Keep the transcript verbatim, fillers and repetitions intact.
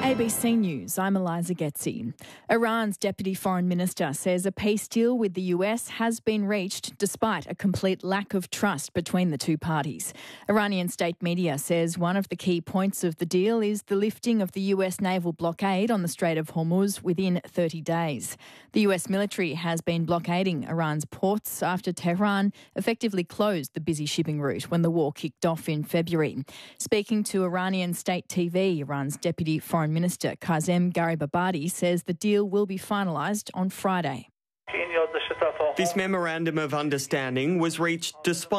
A B C News, I'm Eliza Getzi. Iran's Deputy Foreign Minister says a peace deal with the U S has been reached despite a complete lack of trust between the two parties. Iranian state media says one of the key points of the deal is the lifting of the U S naval blockade on the Strait of Hormuz within thirty days. The U S military has been blockading Iran's ports after Tehran effectively closed the busy shipping route when the war kicked off in February. Speaking to Iranian state T V, Iran's Deputy Foreign Minister Kazem Garibabadi says the deal will be finalised on Friday. This memorandum of understanding was reached despite